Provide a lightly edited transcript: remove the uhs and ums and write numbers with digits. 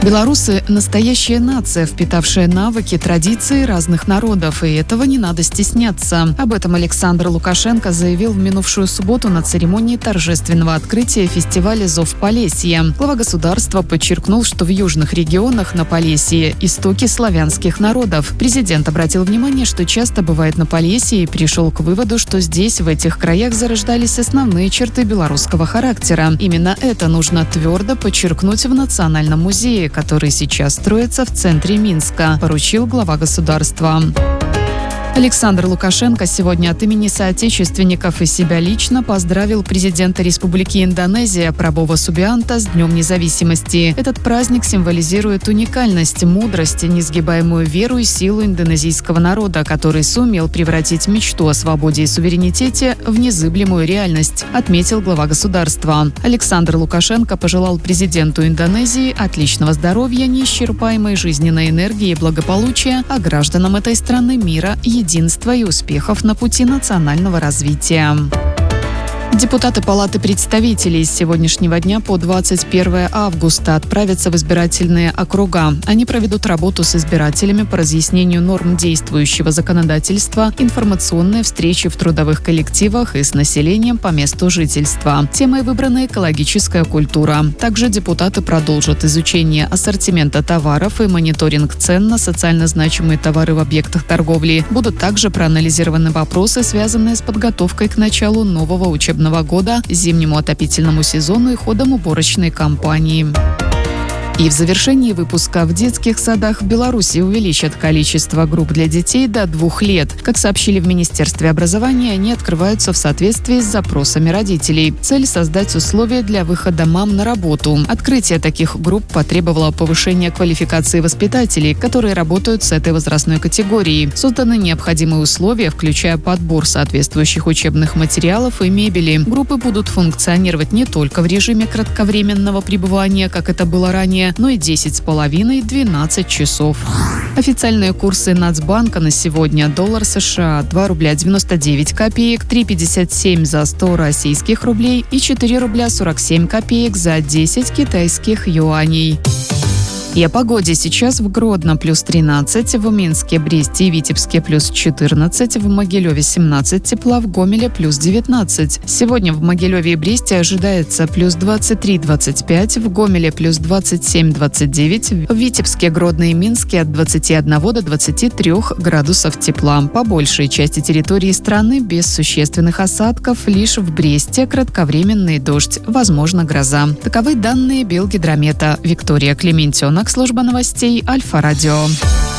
Белорусы – настоящая нация, впитавшая навыки, традиции разных народов, и этого не надо стесняться. Об этом Александр Лукашенко заявил в минувшую субботу на церемонии торжественного открытия фестиваля «Зов Полесья». Глава государства подчеркнул, что в южных регионах на Полесье – истоки славянских народов. Президент обратил внимание, что часто бывает на Полесье, и пришел к выводу, что здесь, в этих краях, зарождались основные черты белорусского характера. Именно это нужно твердо подчеркнуть в Национальном музее, который сейчас строится в центре Минска, поручил глава государства. Александр Лукашенко сегодня от имени соотечественников и себя лично поздравил президента Республики Индонезия Прабово Субианто с Днем независимости. Этот праздник символизирует уникальность, мудрость, несгибаемую веру и силу индонезийского народа, который сумел превратить мечту о свободе и суверенитете в незыблемую реальность, отметил глава государства. Александр Лукашенко пожелал президенту Индонезии отличного здоровья, неисчерпаемой жизненной энергии и благополучия, а гражданам этой страны мира, единства и успехов на пути национального развития. Депутаты Палаты представителей с сегодняшнего дня по 21 августа отправятся в избирательные округа. Они проведут работу с избирателями по разъяснению норм действующего законодательства, информационные встречи в трудовых коллективах и с населением по месту жительства. Темой выбрана экологическая культура. Также депутаты продолжат изучение ассортимента товаров и мониторинг цен на социально значимые товары в объектах торговли. Будут также проанализированы вопросы, связанные с подготовкой к началу нового учебного года, зимнему отопительному сезону и ходом уборочной кампании. И в завершении выпуска: в детских садах в Беларуси увеличат количество групп для детей до 2 лет. Как сообщили в Министерстве образования, они открываются в соответствии с запросами родителей. Цель – создать условия для выхода мам на работу. Открытие таких групп потребовало повышения квалификации воспитателей, которые работают с этой возрастной категорией. Созданы необходимые условия, включая подбор соответствующих учебных материалов и мебели. Группы будут функционировать не только в режиме кратковременного пребывания, как это было ранее, но и 10,5-12 часов. Официальные курсы Нацбанка на сегодня: доллар США 2 рубля 99 копеек, 3,57 за 100 российских рублей и 4 рубля 47 копеек за 10 китайских юаней. И о погоде. Сейчас в Гродно плюс 13, в Минске, Бресте и Витебске плюс 14, в Могилеве 17 тепла, в Гомеле плюс 19. Сегодня в Могилеве и Бресте ожидается плюс 23-25, в Гомеле плюс 27-29, в Витебске, Гродно и Минске от 21 до 23 градусов тепла. По большей части территории страны без существенных осадков, лишь в Бресте кратковременный дождь, возможно гроза. Таковы данные Белгидромета. Виктория Клементьевна, служба новостей Альфа-Радио.